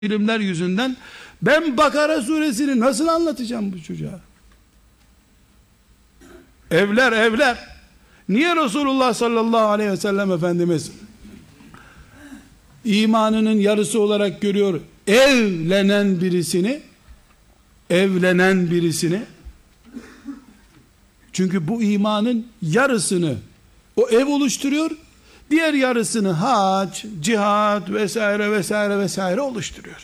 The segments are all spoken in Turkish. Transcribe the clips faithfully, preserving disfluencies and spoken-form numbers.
ilimler yüzünden ben Bakara suresini nasıl anlatacağım bu çocuğa? Evler evler. Niye Resulullah sallallahu aleyhi ve sellem Efendimiz imanının yarısı olarak görüyor evlenen birisini, evlenen birisini? Çünkü bu imanın yarısını o ev oluşturuyor, diğer yarısını hac, cihat vesaire vesaire vesaire oluşturuyor.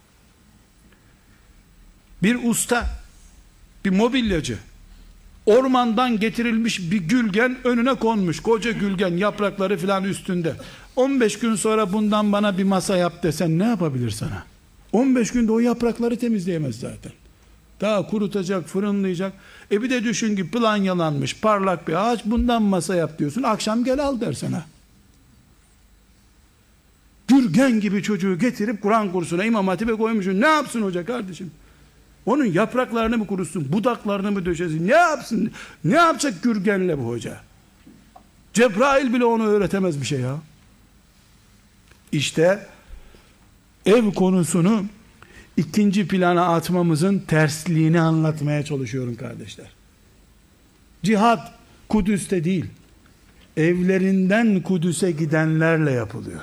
Bir usta, bir mobilyacı ormandan getirilmiş bir gülgen önüne konmuş, koca gülgen, yaprakları filan üstünde. on beş gün sonra bundan bana bir masa yap desen ne yapabilir sana? on beş günde o yaprakları temizleyemez zaten. Daha kurutacak, fırınlayacak. E bir de düşün ki planyalanmış parlak bir ağaç, bundan masa yap diyorsun, akşam gel al der sana. Gürgen gibi çocuğu getirip Kur'an kursuna, İmam Hatip'e koymuşsun. Ne yapsın hoca kardeşim? Onun yapraklarını mı kurutsun, budaklarını mı döşesin? Ne yapsın? Ne yapacak gürgenle bu hoca? Cebrail bile onu öğretemez bir şey ya. İşte ev konusunu ikinci plana atmamızın tersliğini anlatmaya çalışıyorum kardeşler. Cihad Kudüs'te değil, evlerinden Kudüs'e gidenlerle yapılıyor.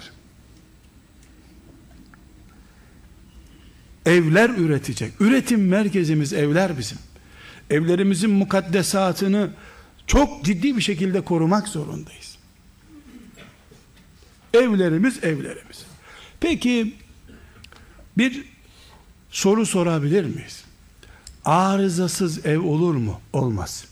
Evler üretecek. Üretim merkezimiz evler bizim. Evlerimizin mukaddesatını çok ciddi bir şekilde korumak zorundayız. Evlerimiz evlerimiz. Peki bir soru sorabilir miyiz? Arızasız ev olur mu? Olmaz.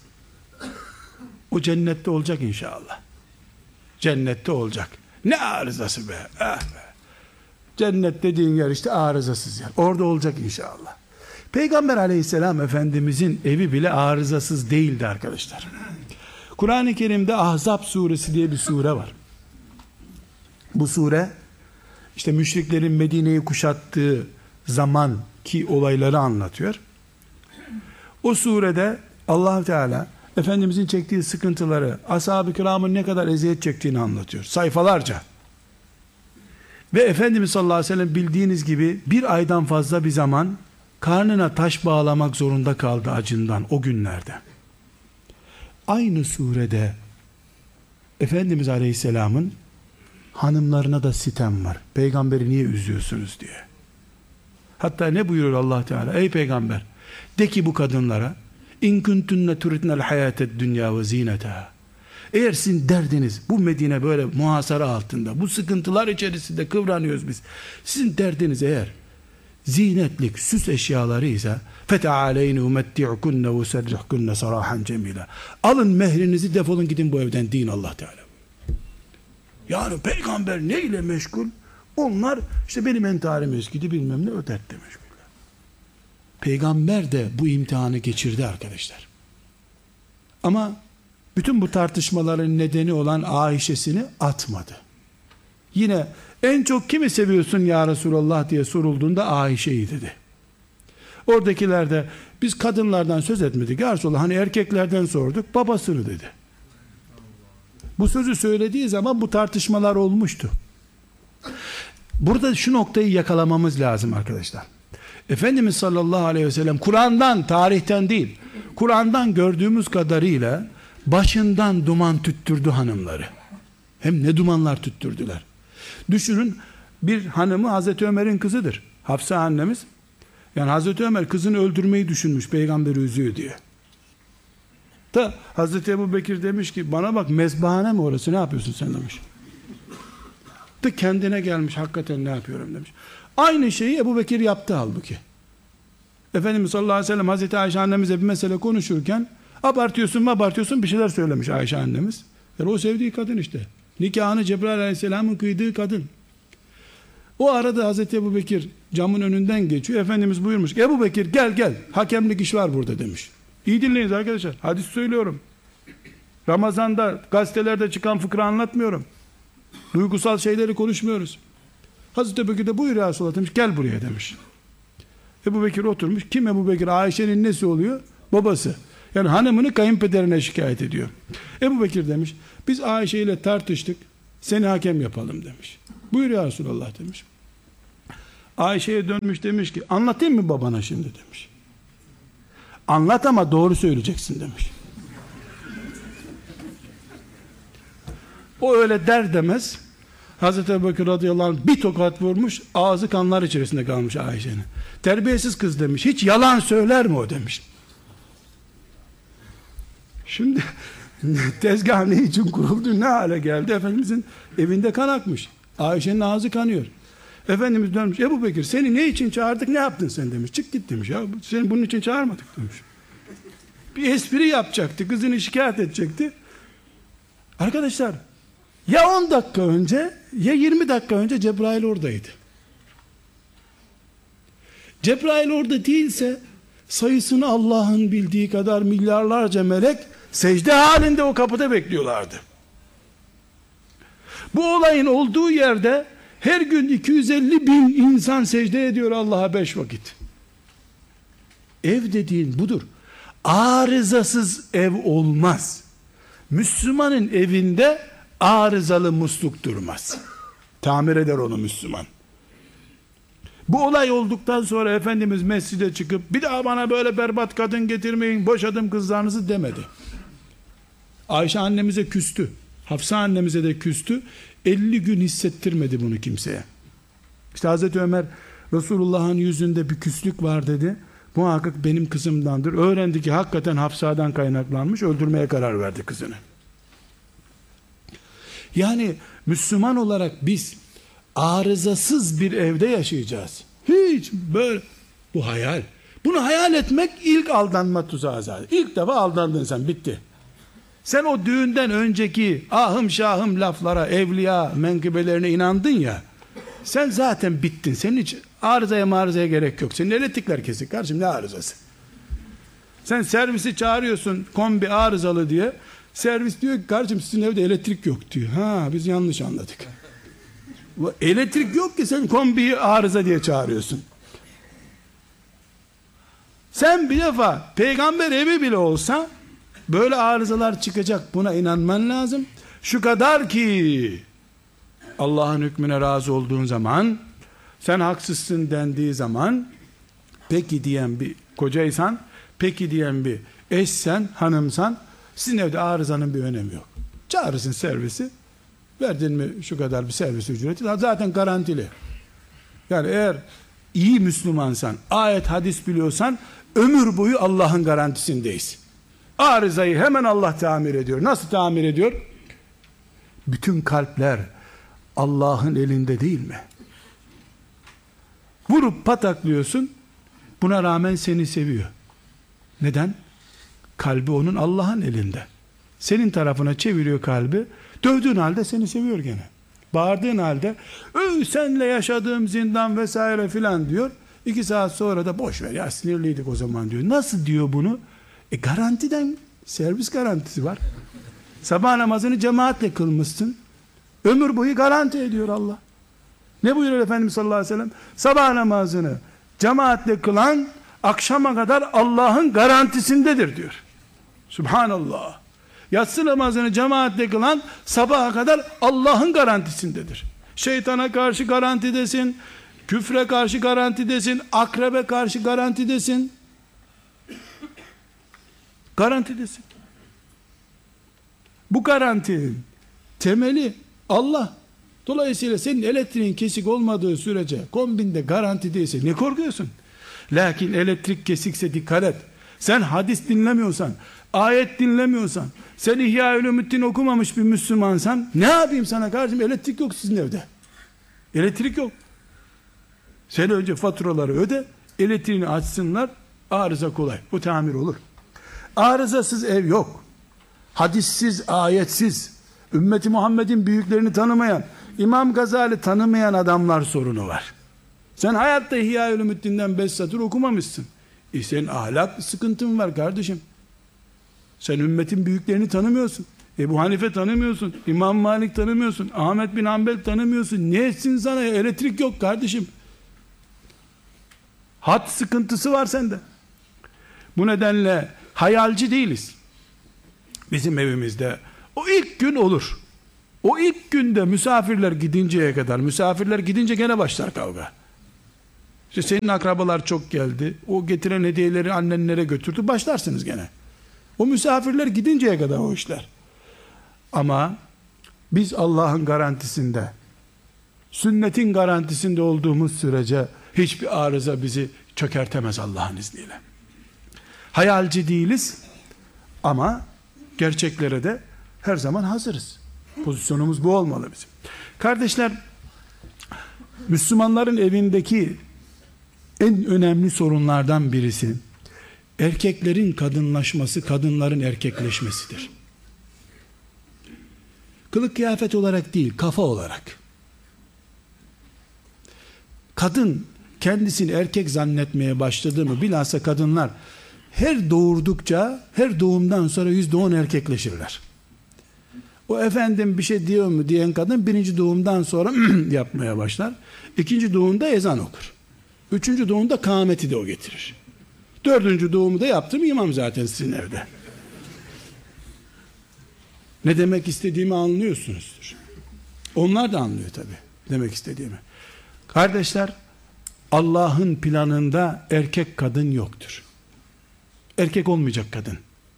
O cennette olacak inşallah. Cennette olacak. Ne arızası be? Ah be. Cennet dediğin yer işte arızasız yer. Orada olacak inşallah. Peygamber aleyhisselam Efendimizin evi bile arızasız değildi arkadaşlar. Kur'an-ı Kerim'de Ahzab suresi diye bir sure var. Bu sure işte müşriklerin Medine'yi kuşattığı zamanki olayları anlatıyor. O surede Allah Teala Efendimizin çektiği sıkıntıları, ashab-ı kiramın ne kadar eziyet çektiğini anlatıyor. Sayfalarca. Ve Efendimiz sallallahu aleyhi ve sellem bildiğiniz gibi bir aydan fazla bir zaman karnına taş bağlamak zorunda kaldı acından o günlerde. Aynı surede Efendimiz aleyhisselamın hanımlarına da sitem var. Peygamberi niye üzüyorsunuz diye. Hatta ne buyuruyor Allah Teala? Ey peygamber, de ki bu kadınlara in kuntunne turidnel hayated dünya ve zinetaha. Eğer sizin derdiniz bu Medine böyle muhasara altında, bu sıkıntılar içerisinde kıvranıyoruz biz. Sizin derdiniz eğer zinetlik, süs eşyaları ise feta'aleyne umetti'kunne ve serrihkunne sarahan cemila. Alın mehrinizi, defolun gidin bu evden deyin Allah Teala. Yani peygamber neyle meşgul? Onlar işte benim entarim eskidi bilmem ne ödertle meşguller. Peygamber de bu imtihanı geçirdi arkadaşlar. Ama bütün bu tartışmaların nedeni olan Ayşe'sini atmadı. Yine en çok kimi seviyorsun ya Resulallah diye sorulduğunda Ayşe'yi dedi. Oradakiler de biz kadınlardan söz etmedik ya Resulallah, hani erkeklerden sorduk, babasını dedi. Bu sözü söylediği zaman bu tartışmalar olmuştu. Burada şu noktayı yakalamamız lazım arkadaşlar. Efendimiz sallallahu aleyhi ve sellem Kur'an'dan, tarihten değil, Kur'an'dan gördüğümüz kadarıyla başından duman tüttürdü hanımları. Hem ne dumanlar tüttürdüler. Düşünün, bir hanımı Hazreti Ömer'in kızıdır. Hafsa annemiz. Yani Hazreti Ömer kızını öldürmeyi düşünmüş, peygamberi üzüyor diye. Da Hazreti Ebubekir demiş ki bana bak, mezbahane mi orası, ne yapıyorsun sen demiş. Da kendine gelmiş, hakikaten ne yapıyorum demiş. Aynı şeyi Ebubekir yaptı halbuki. Efendimiz sallallahu aleyhi ve sellem Hazreti Ayşe annemize bir mesele konuşurken abartıyorsun mu abartıyorsun bir şeyler söylemiş Ayşe annemiz. Yani o sevdiği kadın işte. Nikahını Cebrail aleyhisselamın kıydığı kadın. O arada Hazreti Ebubekir camın önünden geçiyor. Efendimiz buyurmuş. Ebubekir gel gel. Hakemlik iş var burada demiş. İyi dinleyiniz arkadaşlar. Hadis söylüyorum. Ramazan'da gazetelerde çıkan fıkra anlatmıyorum. Duygusal şeyleri konuşmuyoruz. Hazreti Ebubekir de buyur ya Resulallah demiş. Gel buraya demiş. Ebubekir oturmuş. Kim Ebubekir? Ayşe'nin nesi oluyor? Babası. Yani hanımını kayınpederine şikayet ediyor. Ebubekir demiş, biz Ayşe ile tartıştık, seni hakem yapalım demiş. Buyur ya Resulallah demiş. Ayşe'ye dönmüş, demiş ki anlatayım mı babana şimdi demiş. Anlat ama doğru söyleyeceksin demiş. O öyle der demez Hazreti Ebubekir radıyallahu anh bir tokat vurmuş, ağzı kanlar içerisinde kalmış Ayşe'nin. Terbiyesiz kız demiş, hiç yalan söyler mi o demiş. Şimdi tezgah ne için kuruldu, ne hale geldi? Efendimizin evinde kan akmış, Ayşe'nin ağzı kanıyor. Efendimiz dönmüş, Ebubekir seni ne için çağırdık, ne yaptın sen demiş. Çık git demiş, ya seni bunun için çağırmadık demiş. Bir espri yapacaktı, kızını şikayet edecekti. Arkadaşlar, ya on dakika önce ya yirmi dakika önce Cebrail oradaydı. Cebrail orada değilse sayısını Allah'ın bildiği kadar milyarlarca melek secde halinde o kapıda bekliyorlardı. Bu olayın olduğu yerde her gün iki yüz elli bin insan secde ediyor Allah'a beş vakit. Ev dediğin budur. Arızasız ev olmaz. Müslümanın evinde arızalı musluk durmaz. Tamir eder onu Müslüman. Bu olay olduktan sonra Efendimiz mescide çıkıp bir daha bana böyle berbat kadın getirmeyin, boşadım kızlarınızı demedi. Ayşe annemize küstü. Hafsa annemize de küstü. elli gün hissettirmedi bunu kimseye. İşte Hazreti Ömer Resulullah'ın yüzünde bir küslük var dedi. Muhakkak benim kızımdandır. Öğrendi ki hakikaten Hafsa'dan kaynaklanmış, öldürmeye karar verdi kızını. Yani Müslüman olarak biz arızasız bir evde yaşayacağız. Hiç böyle, bu hayal. Bunu hayal etmek ilk aldanma tuzağı zaten. İlk defa aldandın sen, bitti. Sen o düğünden önceki ahım şahım laflara, evliya menkıbelerine inandın ya, sen zaten bittin. Senin hiç arızaya marızaya gerek yok. Senin elektrikler kesik kardeşim, ne arızası? Sen servisi çağırıyorsun kombi arızalı diye. Servis diyor ki kardeşim sizin evde elektrik yok diyor. Ha, biz yanlış anladık. Elektrik yok ki sen kombiyi arıza diye çağırıyorsun. Sen bir defa peygamber evi bile olsa böyle arızalar çıkacak, buna inanman lazım. Şu kadar ki Allah'ın hükmüne razı olduğun zaman, sen haksızsın dendiği zaman peki diyen bir kocaysan, peki diyen bir eşsen, hanımsan, sizin evde arızanın bir önemi yok. Çağırırsın servisi, verdin mi şu kadar bir servis ücreti, zaten garantili. Yani eğer iyi Müslümansan, ayet hadis biliyorsan, ömür boyu Allah'ın garantisindeyiz. Arızayı hemen Allah tamir ediyor. Nasıl tamir ediyor? Bütün kalpler Allah'ın elinde değil mi? Vurup pataklıyorsun, buna rağmen seni seviyor. Neden? Kalbi onun Allah'ın elinde. Senin tarafına çeviriyor kalbi. Dövdüğün halde seni seviyor gene. Bağırdığın halde öy senle yaşadığım zindan vesaire filan diyor. İki saat sonra da boş ver ya, sinirliydik o zaman diyor. Nasıl diyor bunu? E garantiden, servis garantisi var. Sabah namazını cemaatle kılmışsın. Ömür boyu garanti ediyor Allah. Ne buyuruyor Efendimiz sallallahu aleyhi ve sellem? Sabah namazını cemaatle kılan akşama kadar Allah'ın garantisindedir diyor. Subhanallah. Yatsı namazını cemaatle kılan sabaha kadar Allah'ın garantisindedir. Şeytana karşı garantidesin, küfre karşı garantidesin, akrebe karşı garantidesin. Garantidesin. Bu garantinin temeli Allah. Dolayısıyla senin elektriğin kesik olmadığı sürece, kombinde garanti değilse ne korkuyorsun? Lakin elektrik kesikse dikkat et. Sen hadis dinlemiyorsan, ayet dinlemiyorsan, sen İhya-ül-Ümiddin okumamış bir Müslümansan, ne yapayım sana kardeşim? Elektrik yok sizin evde. Elektrik yok. Sen önce faturaları öde, elektriğini açsınlar, arıza kolay. Bu tamir olur. Arızasız ev yok. Hadissiz, ayetsiz, ümmeti Muhammed'in büyüklerini tanımayan, İmam Gazali tanımayan adamlar sorunu var. Sen hayatta İhya-ül-Ümiddin'den beş satır okumamışsın. E senin ahlak sıkıntın var kardeşim. Sen ümmetin büyüklerini tanımıyorsun. Ebu Hanife tanımıyorsun. İmam Malik tanımıyorsun. Ahmet bin Hanbel tanımıyorsun. Ne etsin sana? Elektrik yok kardeşim. Hat sıkıntısı var sende. Bu nedenle hayalci değiliz. Bizim evimizde o ilk gün olur. O ilk günde misafirler gidinceye kadar, misafirler gidince gene başlar kavga. İşte senin akrabalar çok geldi. O getiren hediyeleri annenlere götürdü. Başlarsınız gene. O misafirler gidinceye kadar o işler. Ama biz Allah'ın garantisinde, sünnetin garantisinde olduğumuz sürece hiçbir arıza bizi çökertemez Allah'ın izniyle. Hayalci değiliz ama gerçeklere de her zaman hazırız. Pozisyonumuz bu olmalı bizim. Kardeşler, Müslümanların evindeki en önemli sorunlardan birisi erkeklerin kadınlaşması, kadınların erkekleşmesidir. Kılık kıyafet olarak değil, kafa olarak. Kadın kendisini erkek zannetmeye başladı mı, bilhassa kadınlar her doğurdukça, her doğumdan sonra yüzde on erkekleşirler. O efendim bir şey diyor mu diyen kadın birinci doğumdan sonra yapmaya başlar. İkinci doğumda ezan okur. Üçüncü doğumda kâmeti de o getirir. Dördüncü doğumu da yaptım imam zaten sizin evde. Ne demek istediğimi anlıyorsunuzdur. Onlar da anlıyor tabii demek istediğimi. Kardeşler, Allah'ın planında erkek kadın yoktur. Erkek olmayacak kadın.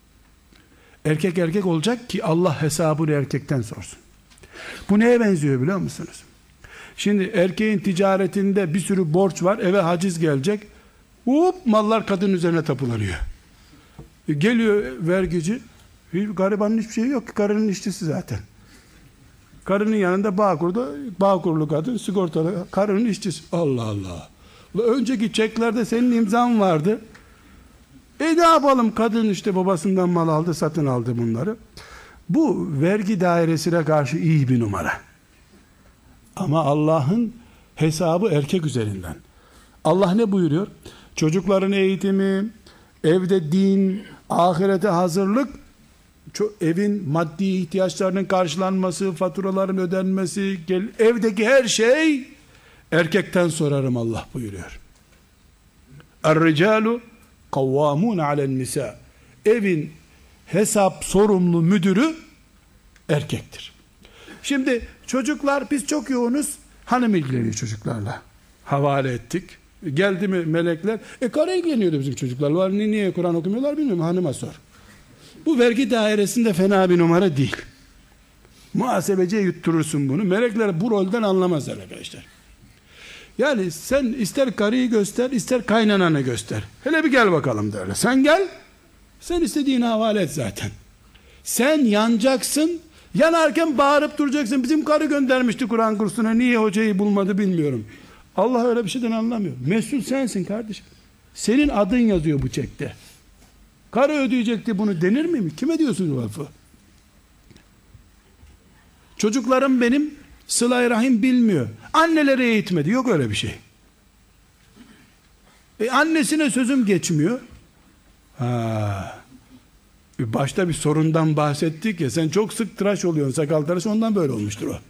Erkek erkek olacak ki Allah hesabını erkekten sorsun. Bu neye benziyor biliyor musunuz? Şimdi erkeğin ticaretinde bir sürü borç var, eve haciz gelecek. Hop, mallar kadın üzerine tapulanıyor. E geliyor vergici, garibanın hiçbir şey yok ki, karının işçisi zaten. Karının yanında Bağkur'da, Bağkurlu kadın, sigortalı karının işçisi. Allah Allah. Önceki çeklerde senin imzan vardı. E ne yapalım, kadın işte babasından mal aldı, satın aldı bunları. Bu vergi dairesine karşı iyi bir numara. Ama Allah'ın hesabı erkek üzerinden. Allah ne buyuruyor? Çocukların eğitimi, evde din, ahirete hazırlık, evin maddi ihtiyaçlarının karşılanması, faturaların ödenmesi, evdeki her şey erkekten sorarım Allah buyuruyor. Er-ricalu kavvamun alen nisa. Evin hesap sorumlu müdürü erkektir. Şimdi çocuklar, biz çok yoğunuz, hanım ilgileniyor çocuklarla. Havale ettik. Geldi mi melekler? E karı ilgileniyordu bizim çocuklarla. Niye Kur'an okumuyorlar bilmiyorum, hanıma sor. Bu vergi dairesinde fena bir numara değil. Muhasebeciye yutturursun bunu. Melekler bu rolden anlamazlar arkadaşlar. Yani sen ister karıyı göster, ister kaynananı göster. Hele bir gel bakalım derler. Sen gel, sen istediğini havale et zaten. Sen yanacaksın, yanarken bağırıp duracaksın. Bizim karı göndermişti Kur'an kursuna, niye hocayı bulmadı bilmiyorum. Allah öyle bir şeyden anlamıyor. Mesul sensin kardeşim. Senin adın yazıyor bu çekte. Karı ödeyecekti bunu denir mi? Kime diyorsun bu lafı? Çocuklarım benim sıla-i rahim bilmiyor. Anneleri eğitmedi. Yok öyle bir şey. E annesine sözüm geçmiyor. Ha. Başta bir sorundan bahsettik ya, sen çok sık tıraş oluyorsun, sakal tıraş, ondan böyle olmuştur o.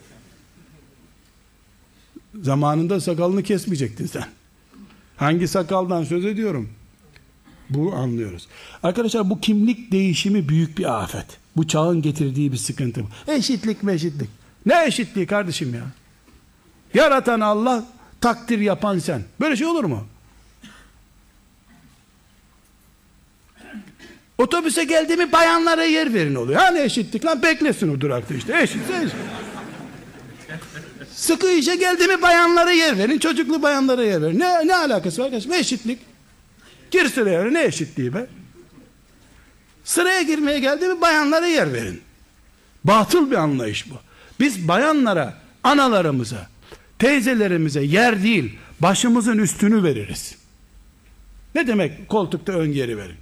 Zamanında sakalını kesmeyecektin sen. Hangi sakaldan söz ediyorum? Bu anlıyoruz. Arkadaşlar, bu kimlik değişimi büyük bir afet. Bu çağın getirdiği bir sıkıntı. Eşitlik mi eşitlik? Ne eşitliği kardeşim ya? Yaratan Allah, takdir yapan sen. Böyle şey olur mu? Otobüse geldi mi bayanlara yer verin oluyor. Hani eşitlik lan, beklesin o durakta işte. Eşitse eşit. Sıkı işe geldi mi bayanlara yer verin, çocuklu bayanlara yer verin. Ne, ne alakası var arkadaşım? Eşitlik. Gir sıraya, ne eşitliği be? Sıraya girmeye geldi mi bayanlara yer verin. Batıl bir anlayış bu. Biz bayanlara, analarımıza, teyzelerimize yer değil, başımızın üstünü veririz. Ne demek koltukta ön geri verin?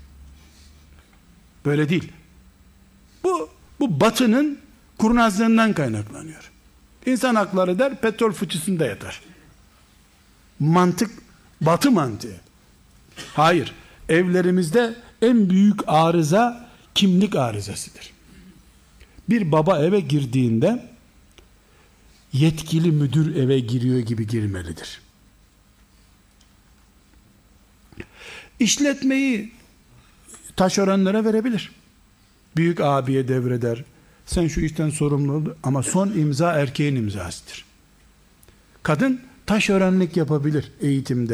Böyle değil. Bu, bu batının kurnazlığından kaynaklanıyor. İnsan hakları der, petrol fıçısında yatar. Mantık, batı mantığı. Hayır, evlerimizde en büyük arıza kimlik arızasıdır. Bir baba eve girdiğinde yetkili müdür eve giriyor gibi girmelidir. İşletmeyi taşeronlara verebilir. Büyük abiye devreder. Sen şu işten sorumlu ol, ama son imza erkeğin imzasıdır. Kadın taşörenlik yapabilir eğitimde.